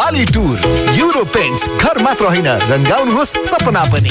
बाली tour euro paints घर मात्र होइन रंगाउनुहोस् सपना पनि।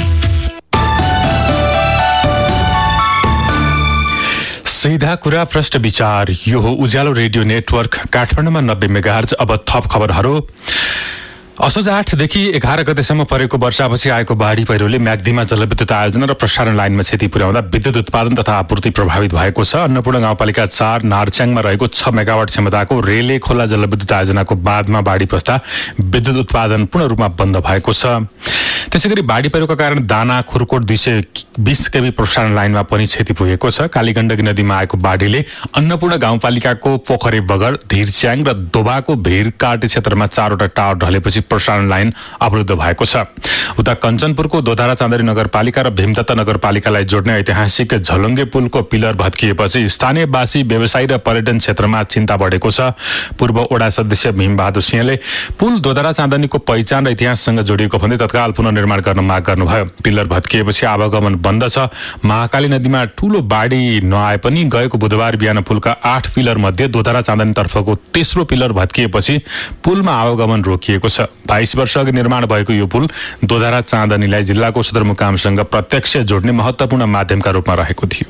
सीधा कुरा प्रश्न विचार, यो हो उज्यालो रेडियो नेटवर्क काठमाडौँमा 90 मेगाहर्ज। अब थप खबरहरू। असोज 8 देखि 11 गतेसम्म परेको वर्षापछि आएको बाढी पहिरोले म्याग्दीमा जलविद्युत आयोजना र प्रसारण लाइनमा क्षति पुर्याउँदा विद्युत उत्पादन तथा आपूर्ति प्रभावित भएको छ। अन्नपूर्ण गाउँपालिका 4 नार्च्याङमा रहेको 6 मेगावाट क्षमताको रेले खोला जलविद्युत आयोजनाको बाँधमा बाढी पस्दा विद्युत उत्पादन पूर्ण रूपमा बन्द भएको छ। त्यसैगरी बाढी पहिरोका कारण दाना खुरकोट 220 केबी प्रसारण लाइनमा पनि क्षति पुगेको छ। कालीगण्डकी नदीमा आएको बाढीले अन्नपूर्ण गाउँपालिकाको पोखरे बगर, धिरच्याङ र दोबाको भेरकाटे क्षेत्रमा 4वटा टावर ढलेपछि प्रसारण लाइन अवरुद्ध भएको छ। उता कञ्चनपुरको दोधारा चाँदरी नगरपालिका र भीमदत्त नगरपालिकालाई जोड्ने ऐतिहासिक झलुङ्गे पुलको पिलर भत्किएपछि स्थानीयवासी, व्यवसायी र पर्यटन क्षेत्रमा चिन्ता बढेको छ। पूर्व ओडा सदस्य भीमबहादुर सिंहले पुल दोधारा चाँदनीको पहिचान र इतिहाससँग जोडिएको भन्दै तत्काल पुनर्निर्माण गर्न माग गर्नुभयो। पिलर भत्किएपछि आवागमन बन्द छ। महाकाली नदीमा ठूलो बाढी नआए पनि गएको बुधबार बिहान पुलका 8 पिलर मध्ये दोधारा चाँदनी तर्फको तेस्रो पिलर भत्किएपछि पुलमा आवागमन रोकिएको छ। 22 वर्ष अघि निर्माण भएको यो पुल दोधारा चाँदनीलाई जिल्लाको सदरमुकामसँग प्रत्यक्ष जोड्ने महत्वपूर्ण माध्यमका रूपमा रहेको थियो।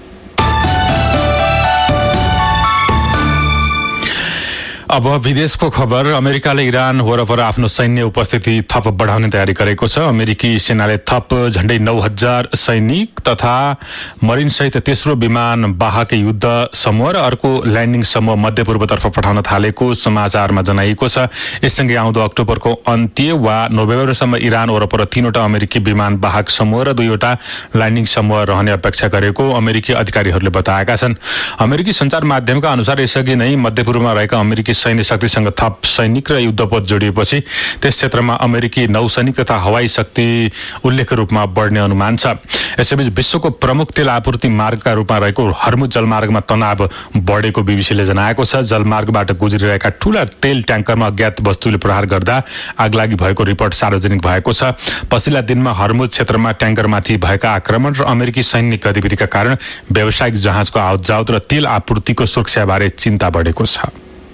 अब विदेशको खबर। अमेरिकाले इरान वरपर आफ्नो सैन्य उपस्थिति थप बढाउने तयारी गरेको छ। अमेरिकी सेनाले थप झण्डै 9000 सैनिक तथा मरिन सहित तेस्रो विमान वाहक युद्ध समूह र अर्को ल्यान्डिङ समूह मध्यपूर्वतर्फ पठाउन थालेको समाचारमा जनाइएको छ। यससँगै आउँदो अक्टोबरको अन्त्य वा नोभेम्बरसम्म इरान वरपर 3वटा अमेरिकी विमान वाहक समूह र 2वटा ल्यान्डिङ समूह रहने अपेक्षा गरेको अमेरिकी अधिकारीहरूले बताएका छन्। अमेरिकी सञ्चार माध्यमका अनुसार यसअघि नै मध्यपूर्वमा रहेका अमेरिकी सैन्य शक्तिसँग थप सैनिक र युद्धपोत जोडिएपछि त्यस क्षेत्रमा अमेरिकी नौसैनिक तथा हवाई शक्ति उल्लेख्य रूपमा बढ्ने अनुमान छ। यसैबीच विश्वको प्रमुख तेल आपूर्ति मार्गका रूपमा रहेको हर्मुज जलमार्गमा तनाव बढेको बीबीसीले जनाएको छ। जलमार्गबाट गुज्रिरहेका ठूला तेल ट्याङ्करमा अज्ञात वस्तुले प्रहार गर्दा आगलागी भएको रिपोर्ट सार्वजनिक भएको छ। पछिल्ला दिनमा हर्मुज क्षेत्रमा ट्याङ्करमाथि भएका आक्रमण र अमेरिकी सैनिक गतिविधिका कारण व्यावसायिक जहाजको आवतजावत र तेल आपूर्तिको सुरक्षाबारे चिन्ता बढेको छ।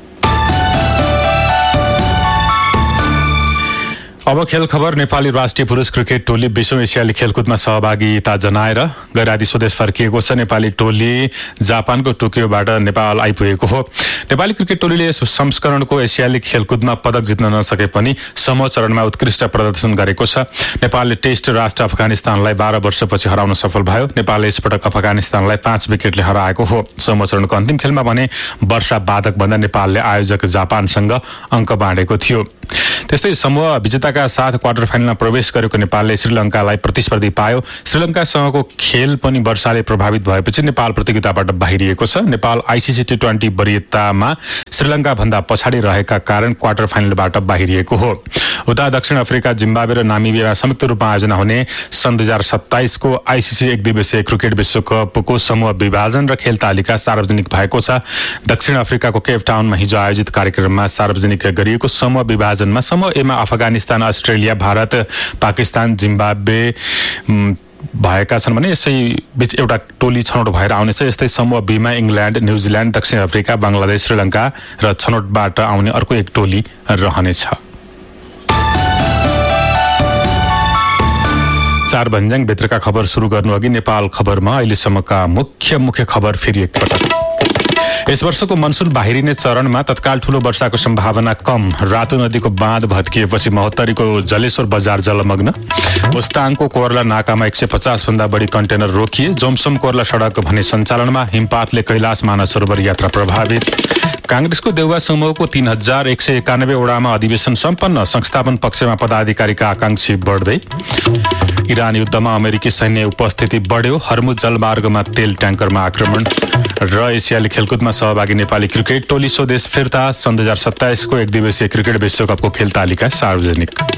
अब खेल खबर। नेपाली राष्ट्रिय पुरुष क्रिकेट टोली विश्व एसियाली खेलकुदमा सहभागिता जनाएर गैराती स्वदेश फर्किएको छ। नेपाली टोली जापानको टोकियोबाट नेपाल आइपुगेको हो। नेपाली क्रिकेट टोलीले यस संस्करणको एसियाली खेलकुदमा पदक जित्न नसके पनि समूह चरणमा उत्कृष्ट प्रदर्शन गरेको छ। नेपालले टेस्ट राष्ट्र अफगानिस्तानलाई 12 वर्षपछि हराउन सफल भयो। नेपालले यसपटक अफगानिस्तानलाई 5 विकेटले हराएको हो। समूह चरणको अन्तिम खेलमा भने वर्षा बाधक भन्दा नेपालले आयोजक जापानसँग अङ्क बाँडेको थियो। त्यस्तै समूह विजेताका साथ क्वार्टर फाइनलमा प्रवेश गरेको नेपालले श्रीलङ्कालाई प्रतिस्पर्धी पायो। श्रीलङ्कासँगको खेल पनि वर्षाले प्रभावित भएपछि नेपाल प्रतियोगिताबाट बाहिरिएको छ। नेपाल आइसिसी T20 वरियतामा श्रीलङ्का भन्दा पछाडि रहेका कारण क्वार्टर फाइनलबाट बाहिरिएको हो। उता दक्षिण अफ्रिका, जिम्बाब्वे र नामिबियामा संयुक्त रूपमा आयोजना हुने सन् 2027 को आइसिसी एकदिवसीय क्रिकेट विश्वकपको समूह विभाजन र खेल तालिका सार्वजनिक भएको छ। दक्षिण अफ्रिकाको केपटाउनमा हिजो आयोजित कार्यक्रममा सार्वजनिक गरिएको समूह विभाजनमा समूह एमा अफगानिस्तान, अस्ट्रेलिया, भारत, पाकिस्तान, जिम्बाब्वे भएका छन् भने यसै बीच एउटा टोली छनौट भएर आउनेछ। यस्तै समूह बीमा इङ्ल्यान्ड, न्युजिल्यान्ड, दक्षिण अफ्रिका, बङ्गलादेश, श्रीलङ्का र छनौटबाट आउने अर्को एक टोली रहनेछ। 4 भन्ज्याङ भित्रका खबर सुरु गर्नु अघि नेपाल खबरमा अहिलेसम्मका मुख्य खबर फेरि एकपटक। यस वर्षको मनसुन बाहिरिने चरणमा तत्काल ठूलो वर्षाको सम्भावना कम। रातो नदीको बाँध भत्किएपछि महोत्तरीको जलेश्वर बजार जलमग्न। मुस्ताङको कोर्ला नाकामा 150 भन्दा बढी कन्टेनर रोकिए। जोमसोम कोर्ला सडक भने सञ्चालनमा। हिमपातले कैलाश मानसरोवर यात्रा प्रभावित। कांग्रेसको देउवा समूहको 3191 वडामा अधिवेशन सम्पन्न। संस्थापन पक्षमा पदाधिकारीका आकांक्षी बढ्दै। इरान युद्धमा अमेरिकी सैन्य उपस्थिति बढ्यो। हर्मुज जलमार्गमा तेल ट्याङ्करमा आक्रमण र एसियाली खेलकुदमा सहभागी नेपाली क्रिकेट टोली स्वदेश फिर्ता। सन् 2027 को एकदिवसीय क्रिकेट विश्वकपको खेल तालिका सार्वजनिक।